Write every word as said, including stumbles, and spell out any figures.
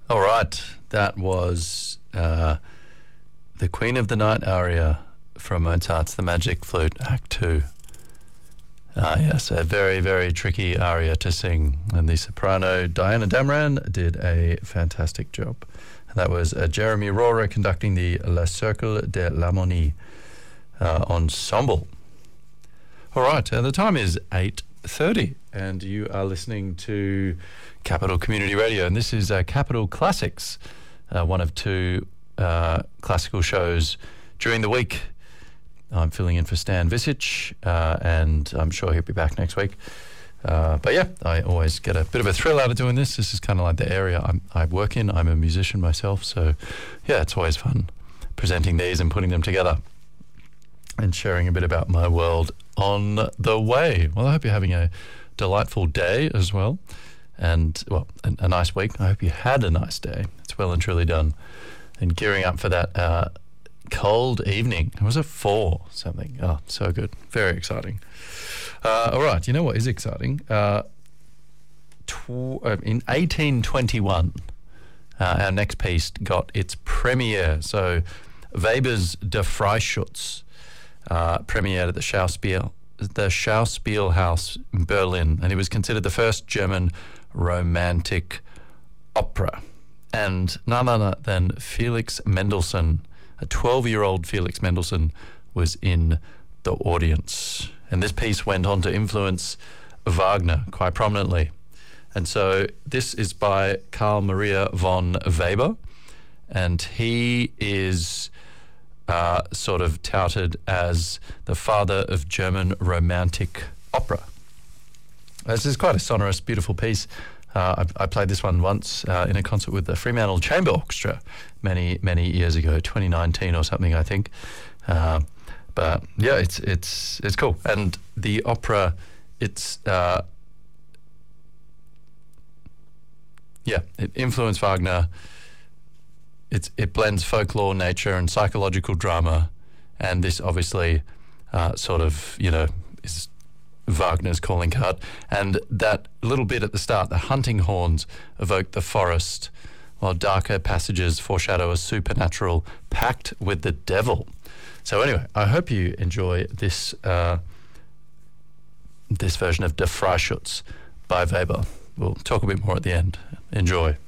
All right, that was uh, the Queen of the Night aria from Mozart's The Magic Flute, Act Two. Uh, yes, a very, very tricky aria to sing, and the soprano Diana Damran did a fantastic job. And that was uh, Jeremy Rohrer conducting the Le Cercle de l'Harmonie uh, ensemble. All right, uh, the time is eight thirty, and you are listening to Capital Community Radio, and this is uh, Capital Classics, uh, one of two uh, classical shows during the week. I'm filling in for Stan Visic, uh, and I'm sure he'll be back next week. Uh, but yeah, I always get a bit of a thrill out of doing this. This is kind of like the area I'm, I work in. I'm a musician myself, so yeah, it's always fun presenting these and putting them together and sharing a bit about my world on the way. Well, I hope you're having a delightful day as well. And, well, a, a nice week. I hope you had a nice day. It's well and truly done. And gearing up for that uh, cold evening. Was it four something? Oh, so good. Very exciting. Uh, all right, you know what is exciting? Uh, tw- uh, in eighteen twenty-one, uh, our next piece got its premiere. So Weber's Der Freischütz uh, premiered at the Schauspiel, the Schauspielhaus in Berlin, and it was considered the first German romantic opera. And none other than Felix Mendelssohn, a twelve-year-old Felix Mendelssohn, was in the audience. And this piece went on to influence Wagner quite prominently. And so this is by Carl Maria von Weber, and he is uh, sort of touted as the father of German romantic opera. This is quite a sonorous, beautiful piece. Uh, I, I played this one once uh, in a concert with the Fremantle Chamber Orchestra many, many years ago, twenty nineteen or something, I think. Uh, but yeah, it's it's it's cool. And the opera, it's uh, yeah, it influenced Wagner. It's it blends folklore, nature, and psychological drama, and this obviously uh, sort of you know is Wagner's calling card. And that little bit at the start, the hunting horns evoke the forest, while darker passages foreshadow a supernatural pact with the devil. So anyway, I hope you enjoy this uh, this version of Der Freischütz by Weber. We'll talk a bit more at the end. Enjoy.